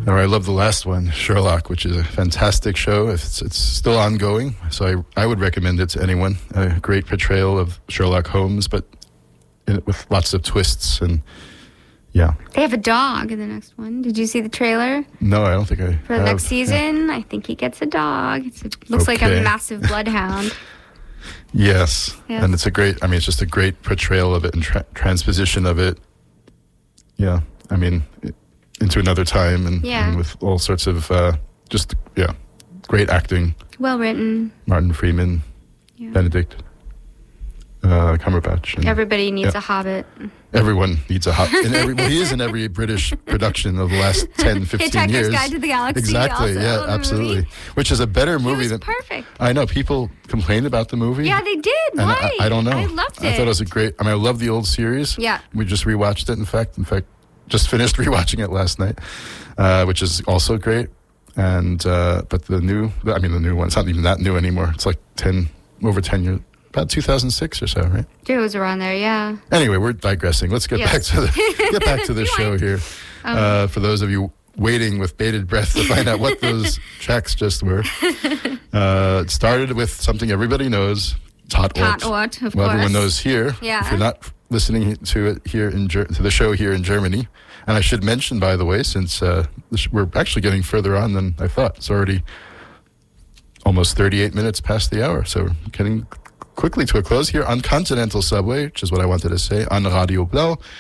Or I love the last one, Sherlock, which is a fantastic show. It's still ongoing, so I would recommend it to anyone. A great portrayal of Sherlock Holmes, but with lots of twists and yeah. They have a dog in the next one. Did you see the trailer? No, I don't think I For the next season, I think he gets a dog. Looks like a massive bloodhound. Yes, and it's it's just a great portrayal of it and transposition of it. Yeah, into another time and with all sorts of great acting. Well written. Martin Freeman, Benedict Cumberbatch. And, everybody needs a Hobbit. Everyone needs a Hobbit. He is in every British production of the last 10, 15 years. Hitchhiker's Guide to the Galaxy. Exactly, also, absolutely. Movie. Which is a better movie than... perfect. I know, people complained about the movie. Yeah, they did. Why? I don't know. I loved it. I thought it was a great... I love the old series. Yeah. We just rewatched it, in fact, just finished rewatching it last night, which is also great. And but the new one, it's not even that new anymore. It's like over 10 years, about 2006 or so, right? It was around there, yeah. Anyway, we're digressing. Let's get back to the show here. For those of you waiting with bated breath to find out what those tracks just were, it started with something everybody knows, Tatort. Tatort, of course. Everyone knows here. Yeah. If you're not listening to it here to the show here in Germany. And I should mention, by the way, since we're actually getting further on than I thought. It's already almost 38 minutes past the hour. So we're getting quickly to a close here on Continental Subway, which is what I wanted to say, on Radio Blau.